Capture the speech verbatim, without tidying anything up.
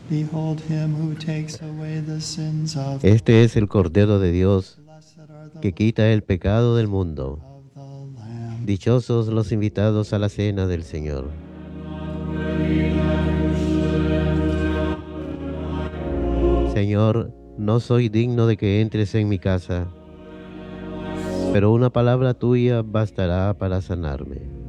Behold him who takes away the sins of Este es el Cordero de Dios blessed are the que quita el pecado del mundo. of the Lamb. Dichosos los invitados a la cena del Señor. Señor, no soy digno de que entres en mi casa, pero una palabra tuya bastará para sanarme.